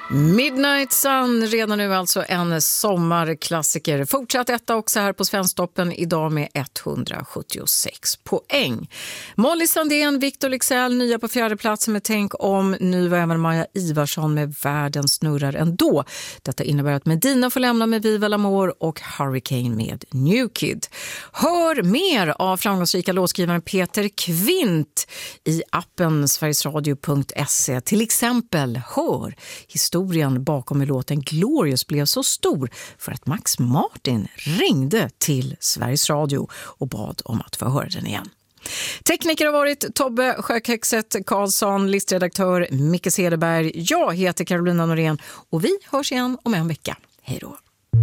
Midnight Sun, redan nu alltså en sommarklassiker. Fortsatt etta också här på Svensktoppen idag med 176 poäng. Molly Sandén, Victor Leksell, nya på fjärde plats med Tänk om. Nu var även Maja Ivarsson med Världen snurrar ändå. Detta innebär att Medina får lämna med Viva l'Amour och Hurricane med New Kid. Hör mer av framgångsrika låtskrivaren Peter Kvint i appen sverigesradio.se. Till exempel hör historien bakom hur låten Glorious blev så stor för att Max Martin ringde till Sveriges Radio och bad om att få höra den igen. Tekniker har varit Tobbe Sjökexet Karlsson, listredaktör Micke Cederberg. Jag heter Carolina Norén och vi hörs igen om en vecka. Hej då!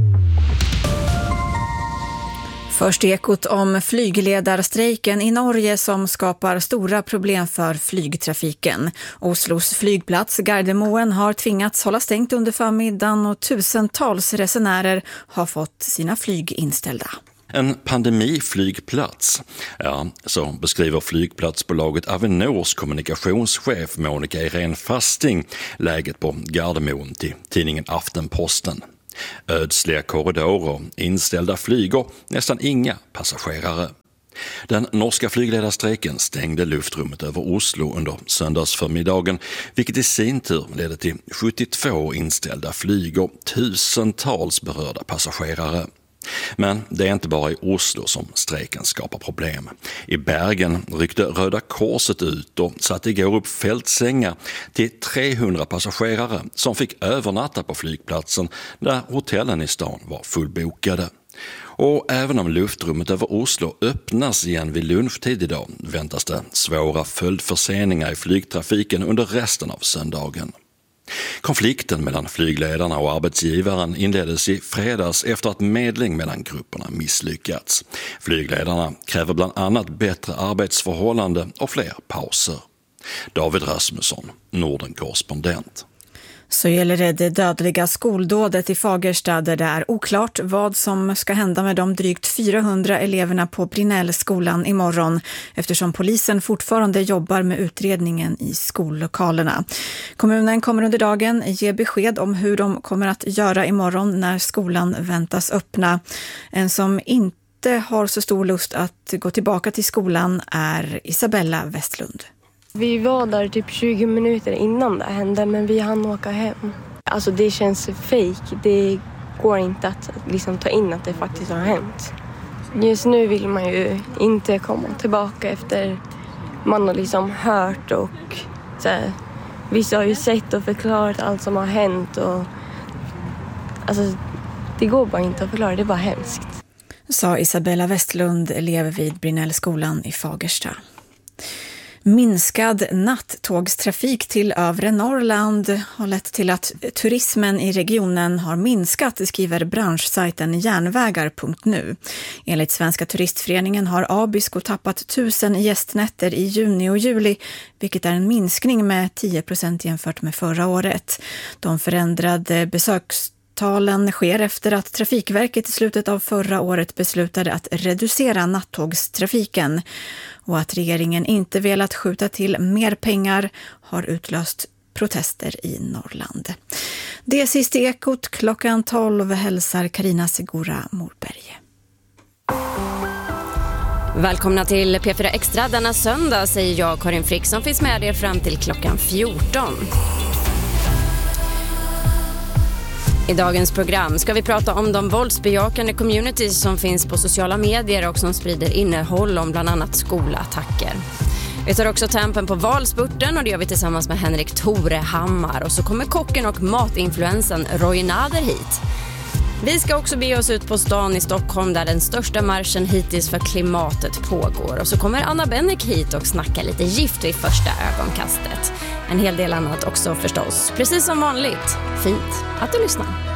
Först ekot om flygledarstrejken i Norge som skapar stora problem för flygtrafiken. Oslos flygplats Gardermoen har tvingats hålla stängt under förmiddagen och tusentals resenärer har fått sina flyg inställda. En pandemiflygplats. Ja, så beskriver flygplatsbolaget Avinors kommunikationschef Monica Irene Fasting läget på Gardermoen till tidningen Aftenposten. Ödsliga korridorer, inställda flyg och nästan inga passagerare. Den norska flygledarstrejken stängde luftrummet över Oslo under söndagsförmiddagen, vilket i sin tur ledde till 72 inställda flyg och tusentals berörda passagerare. Men det är inte bara i Oslo som strejken skapar problem. I Bergen ryckte Röda Korset ut och satte igår upp fältsängar till 300 passagerare som fick övernatta på flygplatsen där hotellen i stan var fullbokade. Och även om luftrummet över Oslo öppnas igen vid lunchtid idag väntas det svåra följdförseningar i flygtrafiken under resten av söndagen. Konflikten mellan flygledarna och arbetsgivaren inleddes i fredags efter att medling mellan grupperna misslyckats. Flygledarna kräver bland annat bättre arbetsförhållande och fler pauser. David Rasmusson, Norden-korrespondent. Så gäller det dödliga skoldådet i Fagersta där det är oklart vad som ska hända med de drygt 400 eleverna på Brinellskolan imorgon eftersom polisen fortfarande jobbar med utredningen i skollokalerna. Kommunen kommer under dagen ge besked om hur de kommer att göra imorgon när skolan väntas öppna. En som inte har så stor lust att gå tillbaka till skolan är Isabella Westlund. Vi var där typ 20 minuter innan det hände, men vi hann åka hem. Alltså det känns fake. Det går inte att liksom ta in att det faktiskt har hänt. Just nu vill man ju inte komma tillbaka efter man har liksom hört och så här, vissa har ju sett och förklarat allt som har hänt och alltså det går bara inte att förklara, det är bara hemskt. Sa Isabella Westlund, elev vid Brinellskolan i Fagersta. Minskad nattågstrafik till övre Norrland har lett till att turismen i regionen har minskat, skriver branschsajten järnvägar.nu. Enligt Svenska turistföreningen har Abisko tappat 1000 gästnätter i juni och juli, vilket är en minskning med 10% jämfört med förra året. De förändrade besökstalen sker efter att Trafikverket i slutet av förra året beslutade att reducera nattågstrafiken och att regeringen inte velat skjuta till mer pengar har utlöst protester i Norrland. Det är sista ekot klockan 12 hälsar Carina Segura Morberg. Välkomna till P4 Extra denna söndag, säger jag Karin Frick som finns med er fram till klockan 14. I dagens program ska vi prata om de våldsbejakande communities som finns på sociala medier och som sprider innehåll om bland annat skolattacker. Vi tar också tempen på valspurten och det gör vi tillsammans med Henrik Torehammar. Och så kommer kocken och matinfluensen Roy Nader hit. Vi ska också be oss ut på stan i Stockholm där den största marschen hittills för klimatet pågår. Och så kommer Anna Bennick hit och snacka lite gift vid första ögonkastet. En hel del annat också förstås. Precis som vanligt. Fint att du lyssnar.